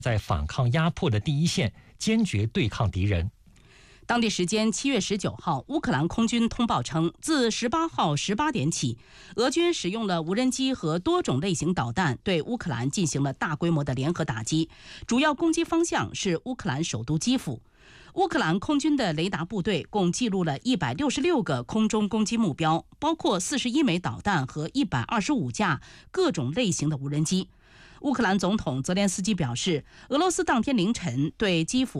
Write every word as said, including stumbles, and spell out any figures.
在反抗压迫的第一线，坚决对抗敌人。 当地时间七月十九号，乌克兰空军通报称，自十八号十八点起，俄军使用了无人机和多种类型导弹对乌克兰进行了大规模的联合打击，主要攻击方向是乌克兰首都基辅。乌克兰空军的雷达部队共记录了一百六十六个空中攻击目标，包括四十一枚导弹和一百二十五架各种类型的无人机。乌克兰总统泽连斯基表示，俄罗斯当天凌晨对基辅